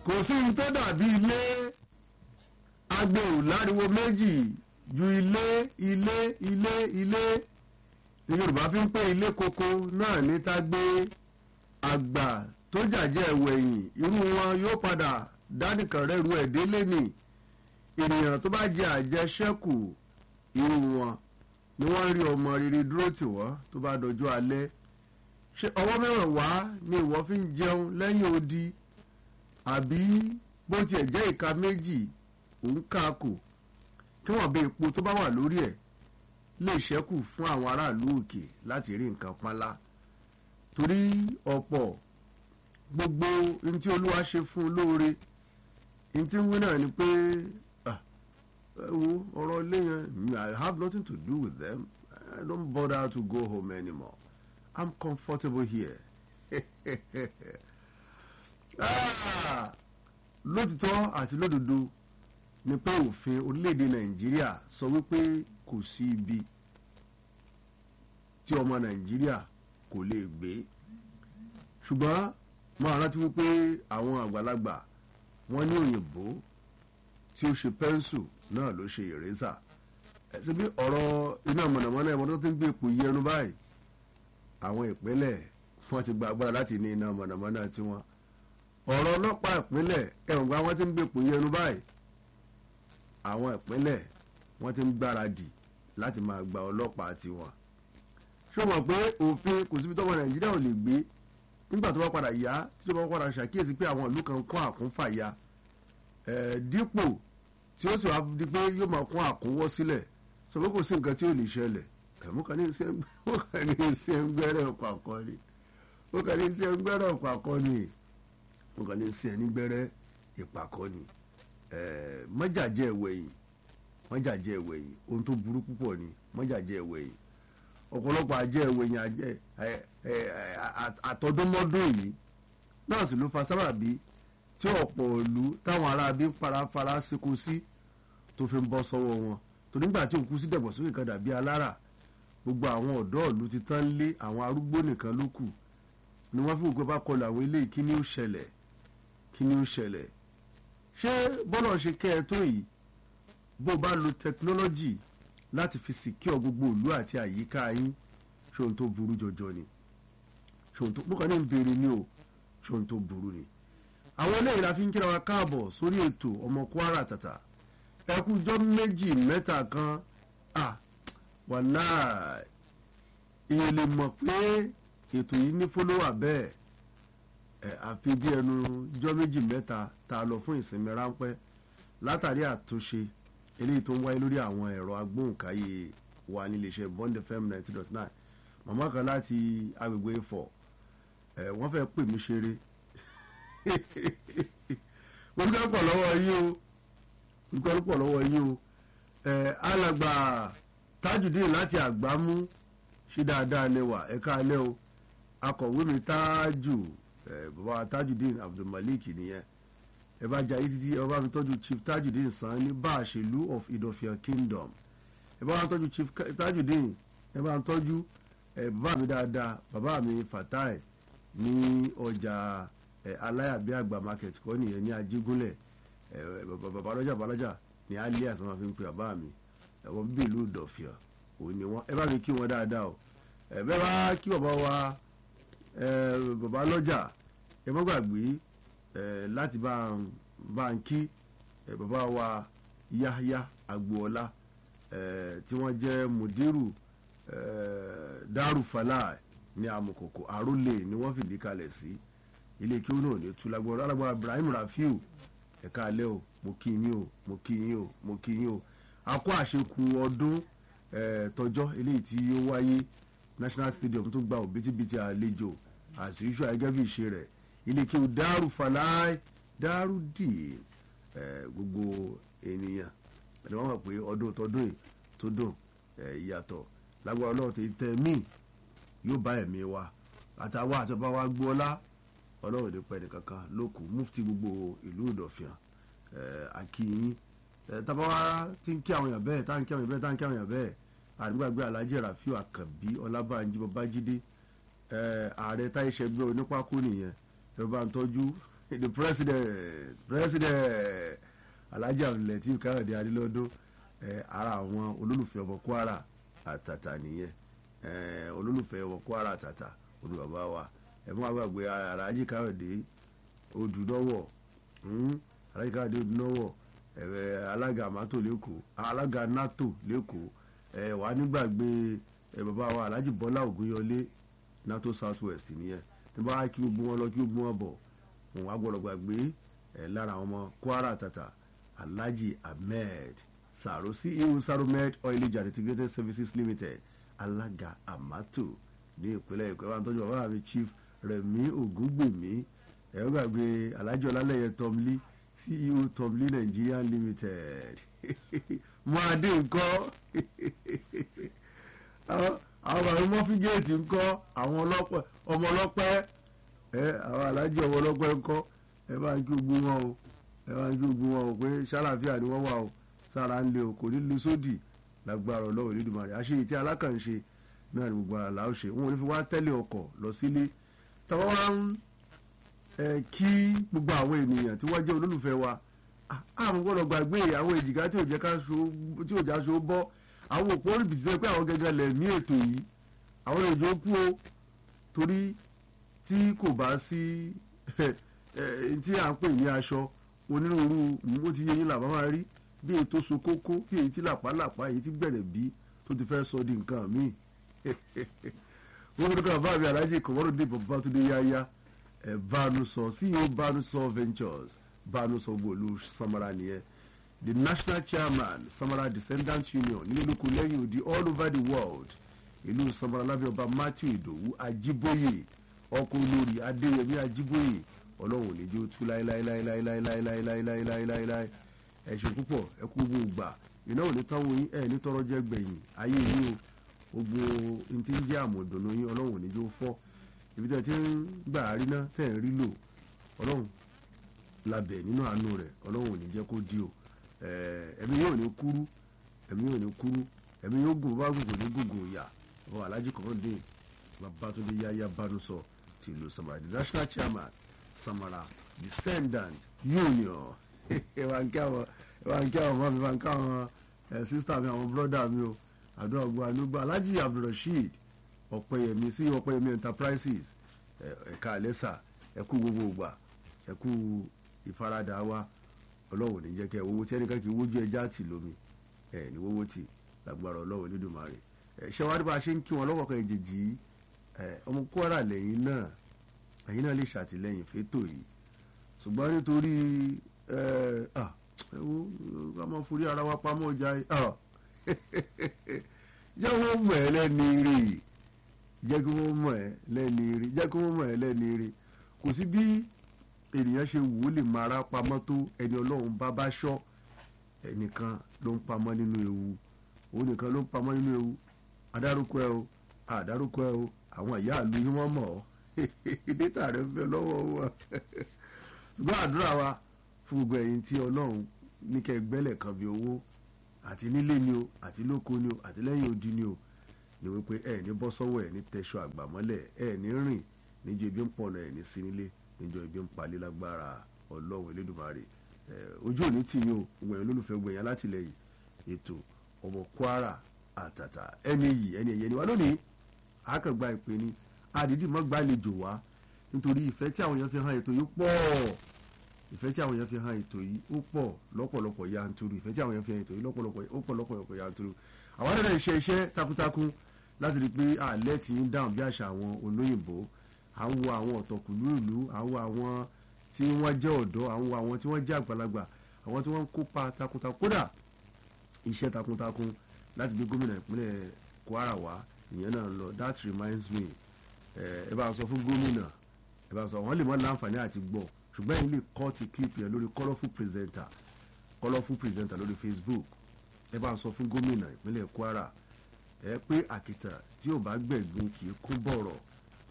kò sí ní tó dàbí ilé agbèrò láriwo méjì ju ilé ní Yorùbá fi ń pè ilé koko náà níta gbé àgbà tó jàjẹ́ ẹ̀wẹ̀yìn irú wọn yóò padà dánìkan rẹ́rù ẹ̀dẹ́lé ní ènìyàn tó bá jẹ àjẹṣẹ́kù irú wọn ni wọ́n rí ọmọ rere dúró tì wọ́n tó bá dọjọ́ alẹ́ ṣé ọwọ́ mẹ́wàá ni ìwọ fi ń jẹun lẹ́yìn odi àbí bó tiẹ̀ jẹ́ ìka méjì òun káàkó kí wọ́n bẹ epo tó bá wà lórí ẹ̀ lè ṣẹ́kù fún àwọn aráàlú òkè láti rí nǹkan pánlá torí ọ̀pọ̀ gbogbo ohun tí Olúwa ṣe fún un lóore ohun tí ń wí náà ni pé wo ọ̀rọ̀ ilé yẹn I have nothing to do with them I don't bother to go home anymore I'm comfortable here lótìtọ́ àti lódodo ni pé òfin orílẹ̀-èdè Nàìjíríà sọ wípé kò sí ibi tí ọmọ Nàìjíríà kò lè gbé ṣùgbọ́n máa rántí wípé àwọn àgbàlagbà wọ́n ní òyìnbó tí ó ṣe pẹ́ńsù náà ló ṣe ìrẹ́sà ẹ̀sìn bí ọ̀rọ̀ iná mọ̀nàmọ́ná ẹ̀mọ́ tó ti ń gbé ipò yẹnu báyìí àwọn ìpínlẹ̀ wọ́n ti gba agbára láti ní iná mọ̀nàmọ́ná tiwọn ọ̀rọ̀ ọlọ́pàá ìpínlẹ̀ ẹ̀wọ̀n gba wọ́n ti ń gbé ipò yẹnu báyìí àwọn ìpínlẹ̀ wọ́n ti ń gbáradì láti máa gba ọlọ́pàá tiwọn ṣé o mọ̀ pé òfin kò síbi tọ́mọ Nàìjíríà ò lè gbé nígbà tó bá padà yá tí tó bá padà ṣàkíyèsí pé àwọn ìlú kan kún àkúnfàya dípò tí ó sì wá di pé yóò máa kún àkúnwọ́ sílẹ̀ sọ pé kò sí nǹkan tí ò lè ṣẹlẹ̀ mo kàn ní iṣẹ́ ń gbẹ́rẹ́ ọkọ̀ àkọ́ni mo kàn ní iṣẹ́ ń gbẹ́rẹ́ ọkọ̀ àkọ́ni mo kàn ní iṣẹ́ ní gbẹ́rẹ́ ìpàkọ́ni mọ́jàjẹ́ ẹ̀wẹ̀yìn ohun tó burú púpọ̀ ni mọ́jàjẹ́ ẹ̀wẹ̀yìn ọ̀pọ̀lọpọ̀ àjẹ́ ẹ̀wẹ̀yìn àtọdúnmọ́dún yìí náà sì ló fa sábàbí tí ọ̀pọ̀ ìlú táwọn aráabí ń farafara síkú sí tó fi ń bọ́ sọ́wọ́ wọn tó nígbà tí òkú sí dẹ̀gbọ̀sókè kan dàbí alára gbogbo àwọn ọ̀dọ́ ìlú ti tán lé àwọn arúgbó nìkan ló kù ni wọ́n fi òkú bá kọlu àwọn eléyìí kí ni ó ṣẹlẹ̀ ṣé bọ́lá ṣe kẹ́ ẹ tó yìí bó bá lo tẹkinọ́lọ́jì láti fi sìkíọ̀ gbogbo ìlú àti àyíká yín ṣòun tó burú jọjọ ni ṣòun tó bókan ní ń béèrè ní o ṣòun tó burú ni. àwọn eléyìí la fi ń kíra wa káàbọ̀ sórí ètò ọmọ Kwara Tàtà ẹkújọ́ méjì mẹ́ta kan wàhálà ìyẹn lè mọ̀ pé ètò yìí ní fọ́lọ́wà bẹ́ẹ̀ àfi bí ẹnu jọ́ méjì mẹ́ta tá a lọ fún ìsinmi ráńpẹ́ látàrí àtúnṣe eléyìí tó ń wáyé lórí àwọn ẹ̀rọ agbóhùnkáyé wa níléeṣẹ́ Bond FM 90.9 màmá kan láti agbègbè Ifọ̀ wọ́n fẹ́ pè mí ṣeré wọ́n dúpẹ́ pọ̀ lọ́wọ́ yín o alàgbà Tajudeen láti Àgbámú ṣe dáadáa lẹ́wà ẹ̀ka alẹ́ o akọ̀wé mi bàbá Tajudeen Abdulmalik nìyẹn ẹ bá jẹ ayé títí ẹ bá mi tọ́jú Chief Tajudeen Sanni Báṣelú of Idofia Kingdom ẹ bá mi tọ́jú Chief Tajudeen ẹ bá mi tọ́jú bàbá mi dáadáa bàbá mi Fatai ní ọjà aláyàbí àgbà market kọ́ nìyẹn ní Ajígúnlẹ̀ bàbá lọ́jà ní alias wọn fi ń pe bàbá mi ẹ̀wọ̀n bí ìlú Ìdọ̀fìà òun ni wọn ẹ bá mi kí wọn dáadáa o ẹ bẹ́ẹ̀ bá kí bàbá wa bàbá lọ́jà ẹ má gbàgbé láti bá ń kí bàbá wa Yahya Agboola tí wọ́n jẹ́ mudiru Darufala ní Amukoko Arólè ni wọ́n fìdí kalẹ̀ sí ilé kí ó náà ní túlágbọ́n alágbára Ibrahim Rafiu ẹ̀ka alẹ́ o mo kí yín o a kó àṣekù ọdún tọjọ́ eléyìí tí ó wáyé National Stadium tó gba òbítíbitì àlejò àṣìṣù àgẹ́gẹ́ bí ìṣe rẹ̀ ilé kí ó Darufala Darudeen gbogbo ènìyàn ẹni wọ́n mọ̀ pé ọdún tọdún yìí tó dùn ìyàtọ̀ lágbára Ọlọ́run tó tẹ̀ mí yóò bá ẹ̀mí wa àtàwọn àtọ́bá wa gbọ́lá Ọlọ́run ní pẹ́ẹ́nì kankan lókù mufti gbogbo ìlú Ìdọ̀fìà akínyìn tábà wá tí ń kí àwọn èèyàn bẹ́ẹ̀ tá ń kí àwọn èèyàn bẹ́ẹ̀ àdúgbàgbé Alhaji Rafiu Akabi Ọlábànjí Babájídé ààrẹ táyé ṣẹgbẹ́ onípákó nìyẹn ẹ bá ń tọ́jú the president Alhaji Abdulateef Káyọ̀dé Adélọ́dún ara àwọn olólùfẹ́ ọmọ Kwara àtàtà nìyẹn olólùfẹ́ ọmọ Kwara àtàtà olùbàbá wa ẹ̀mú àgbàgbé Alhaji Káyọ̀dé Odùnọ́wọ̀ Alhaji Káyọ̀dé Odùnọ́wọ̀ alága amato lẹ́kọ̀ọ́ alága NATO lẹ́kọ̀ọ́ wà nígbàgbé bàbá wa Alhaji Bọ́lá Ògúnyọlé NATO South West nìyẹn tí bá kí gbogbo wọn lọ kí gbogbo wọn bọ̀ wọn wá gbọ́dọ̀ gbàgbé lára àwọn ọmọ Kwara àtàtà Alhaji Ahmed Saro CEO Saromed Oilage and Integrated Services Limited alága amato ní ìpínlẹ̀ Èkó wa ń tọ́jú bàbá mi Chief Rẹ̀mí Ògúngbèmí ẹ̀rọ gbàgbé Alhaji Ọlálẹ́yẹ Tomli CEO Tomli Nigeria Limited máa dé nǹkan àwọn bàbá mọ́fígẹ́ẹ̀tì ńkọ́ àwọn ọmọ ọlọ́pẹ́ àwọn alájì ọmọ ọlọ́pẹ́ ńkọ́ ẹ bá ń kí gbogbo wọn o ẹ bá ń kí gbogbo wọn o pé ṣàlàfíà ni wọ́n wà o sára ń lé o kò ní lu sódì lágbára Ọlọ́run Olódùmarè àṣeyìí tí alákànṣe náà ni gbogbo àlà ó ṣe wọn ò ní fi wá tẹ́lẹ̀ ọkọ̀ lọ sílé tàbá wá ń kí gbogbo àwọn ènìyàn tí wọ́n jẹ́ olólùfẹ́ wa àwọn gbọ́dọ̀ gbàgbé àwọn èjìká tí ò já so bọ́ àwọn òpó rìbìtì tó yẹ pé àwọn gẹ́gẹ́ lẹ̀ ní ètò yìí àwọn èjò kú o torí tí kò bá sí tí à ń pè ní aṣọ onírúurú ó ti yé yín làbá máa rí bí èyí tó so kókó bí èyí tí làpálàpá èyí tí gbẹ̀rẹ̀ bí tó ti fẹ́ sọ di nǹkan míì wọ́n fún ká bá mi Alhaji Kọ̀mọ́rọ̀dé Babátúndé Yáyá Banusọ CEO Banusọ Ventures Banusọ gbòòlù Samara nìyẹn the national chairman Samara Descendants Union nílùú lẹ́yìn odi all over the world ìlú Samara lábẹ́ ọba Matthew Ìdòwú Ajíbóyè ọkọ̀ olórí Adéyẹmí Ajíbóyè ọlọ́run níjó tú láíláíláíláíláíláíláíláíláíláí ẹ̀ṣẹ̀ púpọ̀ ẹkú gbogbo ìgbà iná ò ní táwọn yín ẹ̀ ní tọrọ jẹ́ gbẹ̀yìn ayé yín o gbogbo ní ti ń jẹ́ àmọ̀dùnú yín ọlọ́run níjó fọ́ ibi tẹ́ ti ń gbà á rí ná tẹ́ ń rí lò ọlọ́run labẹ̀ nínú àánú rẹ̀ ọlọ́run ò ní jẹ́ kó di o ẹ̀mí yóò ní kúrú ẹ̀mí yóò gùn bá gùn kò ní gùngùn ìyà ọ̀ Alhaji Kọ̀mọ́rọ̀dé Babátúndé Yáyá Banusọ ti ìlú Samara the national chairman Samara Descendant Union wà ń kí àwọn ọmọ mi wà ń kí àwọn sísítà mi àwọn bọ́dà mi o àdúrà gbọ́ àlúgbà Alhaji Abdulrasheed Ọ̀pẹ̀yẹmí sí Ọ̀pẹ̀yẹmí Enterprises ẹ̀ka àlẹ́sà ẹ̀kú gbogbo ògbà ẹ̀kú ìfaradà wa ọlọ́run ní jẹ́ kẹ́ owó tí ẹnìkan kì í wójú ẹja tì lómi ní wọ́wọ́ tì lágbára ọlọ́run Olódùmarè ṣé wàá bá a ṣe ń kí wọn lọ́wọ́ kan ìjèjì ọmọ Kwara lẹ́yìn náà ẹ̀yin náà lè ṣàtìlẹ́yìn fétò yìí ṣùgbọ́n nítorí ká máa forí ara wa pamọ́ ọjà jẹ́ wọ́n mọ̀ ẹ́ lẹ́ni rí jẹ́ kí wọ́n mọ̀ ẹ́ lẹ́ni rí kò sí bí ènìyàn ṣe wù ú lè máa rá pamọ́ tó ẹni ọlọ́run bá ṣọ́ ẹnìkan ló ń pamọ́ nínú ewu òun nìkan ló ń pamọ́ nínú ewu adárúkọ ẹ o àdárúkọ ẹ o àwọn ìyá àlú yín wọ́n mọ̀ ọ́ dẹ́tà rẹ̀ ń bẹ lọ́wọ́ wọn ṣùgbọ́n àdúrà wa fún gbogbo ẹ̀yin tí ọlọ́run ní kẹ́ gbẹ́lẹ̀ kan bí owó àti nílé ni o àti lóko ni o àti lẹ́yìn odi ni o ni wípé ẹ̀ ní bọ́ sọ́wọ́ ẹ̀ ní tẹ̀sọ àgbàmọ́lẹ̀ ẹ̀ ní rìn níjọ ibi ń pọ̀nà ẹ̀ ní sí nílé níjọ ibi ń palẹ̀ lágbára ọlọ́run Elédùmarè ojú òní tì yín o gbogbo ẹ̀yin olólùfẹ́ gbogbo ẹ̀yin alátìlẹyìn ètò ọmọ Kwara àtàtà ẹni ẹ̀yẹ ni wá lónìí àákàngbà ìpè ní àdídì mọ́ gbàlejò wá nítorí ìfẹ́ tí àwọn èèyàn fi hàn ètò yìí pọ̀ lọ́pọ̀lọpọ̀ yanturu ìfẹ́ tí àwọn èèyàn fi hàn ètò yìí lọ́pọ̀lọpọ̀ yanturu àwọn ẹ̀rọ iṣẹ́ takuntakun láti rí i pé àlẹ́ ti ń dáhùn bí àṣà àwọn olóyìnbó à ń wo àwọn ọ̀tọ̀kùlú ìlú à ń wo àwọn tí wọ́n jẹ́ ọ̀dọ́ à ń wo àwọn tí wọ́n jẹ́ àgbàlagbà àwọn tí wọ́n ń kópa takuntakun kódà iṣẹ́ takuntakun láti gbé gómìnà ìpínlẹ̀ Kwara wá ìyẹn náà lọ that reminds me ẹ bá sọ fún gómìnà ẹ bá sọ wọn lè mọ láǹfààní àti gbọ́ ṣùgbọ́n ẹ̀yin lè kọ́ ti clip yẹn lórí colourful presenter lórí Facebook ẹ bá sọ fún gómìnà ìpínlẹ̀ Kwara ẹ pé àkìtàn tí ò bá gbẹ̀gbin kì í kún bọ̀rọ̀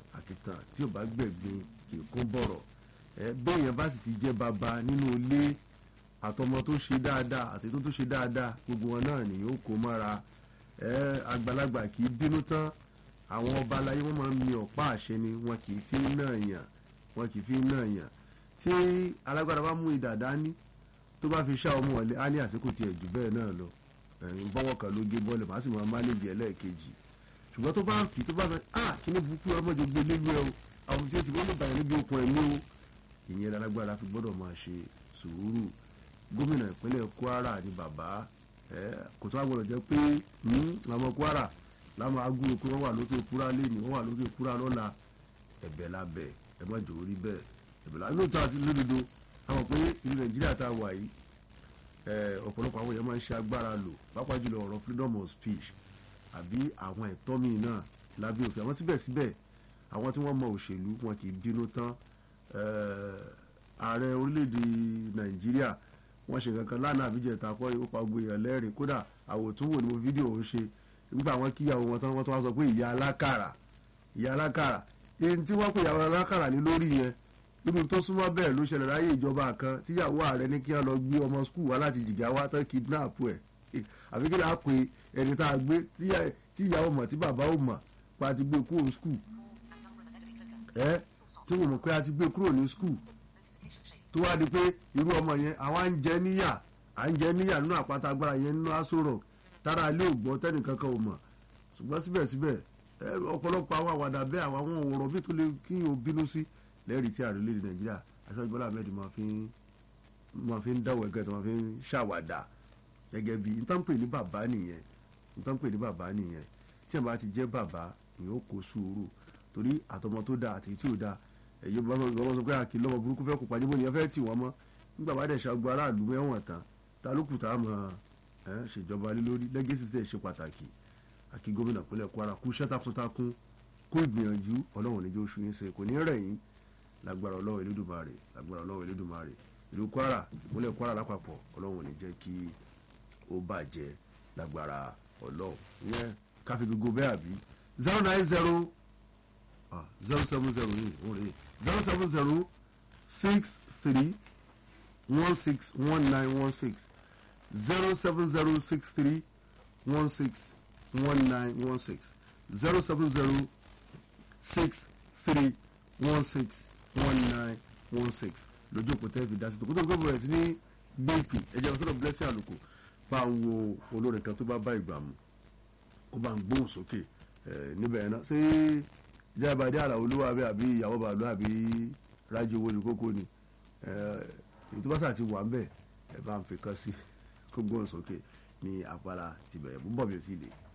bẹ́ẹ̀ yẹn bá sì ti jẹ́ bàbá nínú ilé àtọmọ tó ṣe dáadáa àti tó ṣe dáadáa gbogbo wọn náà nìyó kó mọ́ra àgbàlagbà kì í bínú tán àwọn ọba aláyé wọn máa ń mi ọ̀pá àṣẹ ni wọn kì í fi náà yàn tí alágbára bá mú idà dání tó bá fi ṣá ọmọ wọlé á ní àsìkò tiẹ̀ jù bẹ́ẹ̀ náà lọ bọ́wọ́ kan ló gé bọ́ọ̀lù màá sì máa mánéjì ẹlẹ́ẹ̀kejì ṣùgbọ́n tó bá ń fi tó bá fẹ́ kí ní burúkú ọmọdé gbé nílùú ẹ o àwọn tí ó ti gbọ́dọ̀ bàyẹ̀ níbi okùn ẹ̀mí o ìyẹn alágbára fi gbọ́dọ̀ máa ṣe sùúrù gómìnà ìpínlẹ̀ Kwara ni bàbá kò tó àgbọ̀dọ̀ jẹ́ pé àwọn Kwara láwọn agúrò pé wọ́n wà lókè kúrá lẹ́nu wọ́n wà lókè kúrá lọ́la ẹ̀bẹ̀ lábẹ́ ẹ má jò orí bẹ́ẹ̀ ẹ̀bẹ̀ lábẹ́ lóòótọ́ àti lódodo àwọn pé ìlú Nàìjíríà tá a wà yìí ọ̀pọ̀lọpọ̀ àwọn èèyàn máa ń ṣe agbára lò pàápàá jùlọ ọ̀rọ̀ freedom of speech àbí àwọn ẹ̀tọ́ míì náà lábẹ́ òfin àwọn síbẹ̀síbẹ̀ àwọn tí wọ́n mọ òṣèlú wọn kì í bínú tán ààrẹ orílẹ̀-èdè Nàìjíríà wọ́n ṣe kankan lánàá àbíjẹta kọ́ ó pa gbogbo èèyàn lẹ́rìn kódà àwòtúnwò ni mo fídíò ń ṣe nígbà wọn kíyàwó wọn tán wọ́n tó wá sọ pé ìyá alákàrà èyí tí wọ́n pè ìyàwó alákàrà ní lórí yẹn níbi tó súnmọ́ bẹ́ẹ̀ ló ṣẹlẹ̀ láyé ìjọba kan tíyàwó ààrẹ ní kí wọ́n lọ gbé ọmọ skul wá láti jìgá wá tán kidnap ẹ̀ àbí kí láà pé ẹni tá a gbé tí ìyàwó mọ̀ tí bàbá ò mọ̀ pa ti gbé kúrò skul tí wọ́n mọ̀ pé a ti gbé kúrò ní skul tó wá di pé irú ọmọ yẹn àwọn à ń jẹ níyà nínú àpáta agbára yẹn nínú asọ̀rọ̀ tára ilé ògbọ́ tẹ́nìkankan ò mọ̀ ṣùgbọ́n síbẹ̀síbẹ̀ ọ̀pọ̀lọpọ̀ àwọn àwàdà bẹ́ẹ̀ àwọn òwòrán bí tó lè kí o bínú sí lẹ́rìí tí ààrẹ lédè Nàìjíríà Aṣíwájú Bọ́lá Ahmed máa fi ń dáwọ̀ ẹ̀gẹ́ tó máa fi ń ṣàwàdà gẹ́gẹ́ bí ìtànpè ní bàbá nìyẹn tí ẹ̀ bá ti jẹ́ bàbá ìyẹn ó kó sùúrù torí àtọmọ tó dáa àti tí ò dáa ẹ̀yẹ bá wọn sọ pé àkì lọ́mọ burúkú fẹ́ kó pàjẹ́ bóni ẹ fẹ́ tì wọ́n mọ́ nígbà bá dẹ̀ ṣàgbọ́ aráàlú mẹ́wọ̀n tán ta ló kù tá a mọ̀ ṣèjọba lé lórí lẹ́gẹ́sì tẹ̀ ṣe pàtàkì àkí gómìnà pínlẹ̀ Kwara kú iṣẹ́ takuntakun kó ìgbìyànjú Ọlọ́run níjó oṣù yín ṣe kò ní rẹ̀ yín lágbára Ọlọ́run Elédùmarè ìlú Kwara ìpínlẹ̀ Kwara lápapọ̀ Ọlọ́run ní jẹ́ kí ó bàjẹ́ lágbára Ọlọ́run ìyẹn káfí gbogbo bẹ́ẹ̀ àbí 070 070 yìí ó rèé 070 63 161916 07063 161916 07063 161916 lójú òpó tẹ́ fi dá sí tòkótó gbogbo rẹ̀ sí ní gbèpì ẹ̀jẹ̀ lọ sọ́dọ̀ Blessing Àlùkò bá ń wo olórin kan tó bá ìgbà mu kó bá ń gbóhùn sókè níbẹ̀ yẹn náà ṣé ìjà ìbàdí àlà olúwa bẹ́ẹ̀ àbí ìyàwó bàálù àbí rájò owó ní kókó ni èyí tó bá sà ti wà ń bẹ̀ ẹ̀ bá ń fi kán sí kó gbóhùn sókè ní àpárá tìbẹ̀yẹ̀ bó bọ̀ bí o ti lè.